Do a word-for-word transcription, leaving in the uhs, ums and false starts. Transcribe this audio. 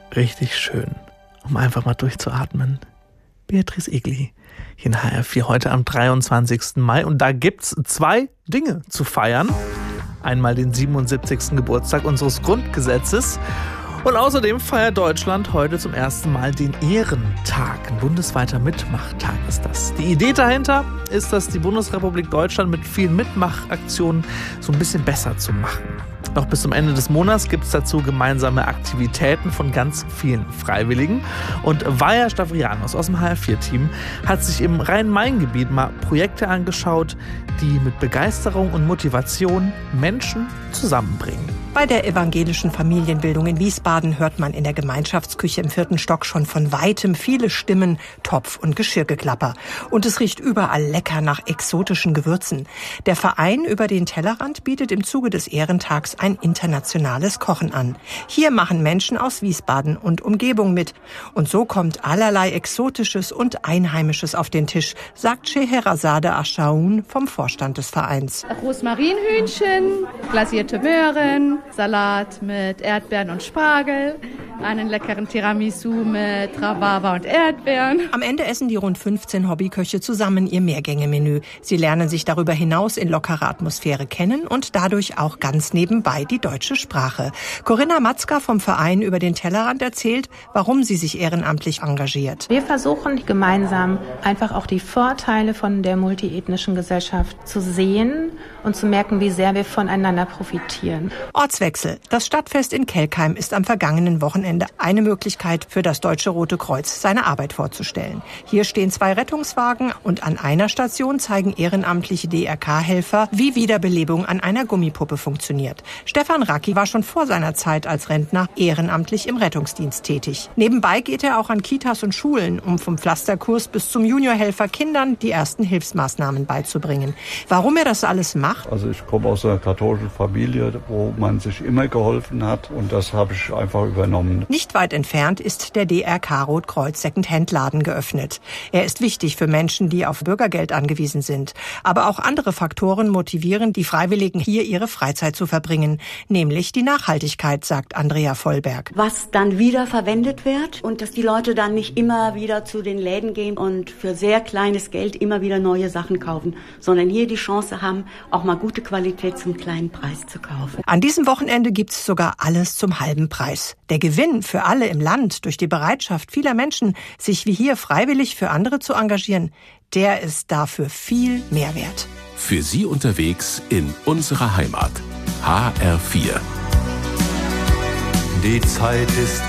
richtig schön, um einfach mal durchzuatmen. Beatrice Egli hier in H R vier heute am dreiundzwanzigsten Mai. Und da gibt's zwei Dinge zu feiern. Einmal den siebenundsiebzigsten Geburtstag unseres Grundgesetzes. Und außerdem feiert Deutschland heute zum ersten Mal den Ehrentag. Ein bundesweiter Mitmachtag ist das. Die Idee dahinter ist, dass die Bundesrepublik Deutschland mit vielen Mitmachaktionen so ein bisschen besser zu machen. Noch bis zum Ende des Monats gibt es dazu gemeinsame Aktivitäten von ganz vielen Freiwilligen. Und Vaja Stavrianos aus dem H R vier Team hat sich im Rhein-Main-Gebiet mal Projekte angeschaut, die mit Begeisterung und Motivation Menschen zusammenbringen. Bei der evangelischen Familienbildung in Wiesbaden hört man in der Gemeinschaftsküche im vierten Stock schon von weitem viele Stimmen, Topf- und Geschirrgeklapper. Und es riecht überall lecker nach exotischen Gewürzen. Der Verein über den Tellerrand bietet im Zuge des Ehrentags ein internationales Kochen an. Hier machen Menschen aus Wiesbaden und Umgebung mit. Und so kommt allerlei Exotisches und Einheimisches auf den Tisch, sagt Scheherazade Aschaoun vom Vorstand des Vereins. Rosmarinhühnchen, glasierte Möhren, Salat mit Erdbeeren und Spargel, einen leckeren Tiramisu mit Rhabarber und Erdbeeren. Am Ende essen die rund fünfzehn Hobbyköche zusammen ihr Mehrgänge-Menü. Sie lernen sich darüber hinaus in lockerer Atmosphäre kennen und dadurch auch ganz nebenbei die deutsche Sprache. Corinna Matzka vom Verein über den Tellerrand erzählt, warum sie sich ehrenamtlich engagiert. Wir versuchen gemeinsam einfach auch die Vorteile von der multiethnischen Gesellschaft zu sehen und zu merken, wie sehr wir voneinander profitieren. Ortswechsel. Das Stadtfest in Kelkheim ist am vergangenen Wochenende eine Möglichkeit für das Deutsche Rote Kreuz, seine Arbeit vorzustellen. Hier stehen zwei Rettungswagen und an einer Station zeigen ehrenamtliche D R K-Helfer, wie Wiederbelebung an einer Gummipuppe funktioniert. Stefan Racki war schon vor seiner Zeit als Rentner ehrenamtlich im Rettungsdienst tätig. Nebenbei geht er auch an Kitas und Schulen, um vom Pflasterkurs bis zum Juniorhelfer Kindern die ersten Hilfsmaßnahmen beizubringen. Warum er das alles macht? Also ich komme aus einer katholischen Familie, wo man sich immer geholfen hat und das habe ich einfach übernommen. Nicht weit entfernt ist der D R K-Rotkreuz Second-Hand-Laden geöffnet. Er ist wichtig für Menschen, die auf Bürgergeld angewiesen sind. Aber auch andere Faktoren motivieren die Freiwilligen, hier ihre Freizeit zu verbringen. Nämlich die Nachhaltigkeit, sagt Andrea Vollberg. Was dann wieder verwendet wird und dass die Leute dann nicht immer wieder zu den Läden gehen und für sehr kleines Geld immer wieder neue Sachen kaufen, sondern hier die Chance haben, auch mal gute Qualität zum kleinen Preis zu kaufen. An diesem Wochenende gibt es sogar alles zum halben Preis. Der Gewinn für alle im Land durch die Bereitschaft vieler Menschen, sich wie hier freiwillig für andere zu engagieren, der ist dafür viel mehr wert. Für Sie unterwegs in unserer Heimat. H R vier. Die Zeit ist